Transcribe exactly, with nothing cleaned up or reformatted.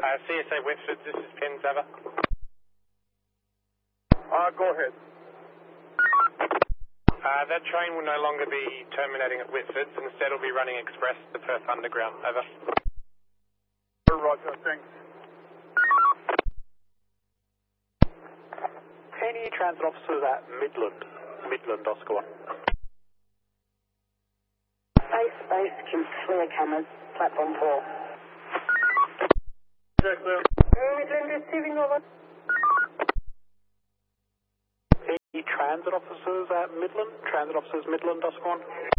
Uh, C S A Whitford, this is Pins, over. Uh, go ahead. Uh, that train will no longer be terminating at Whitford, instead it'll be running express to Perth Underground, over. Roger, thanks. Any transit officers at Midland, Midland, Oscar one. Space, space, can clear cameras, platform four. Check there. Midland receiving over. Any transit officers at Midland, transit officers Midland, Oscar one.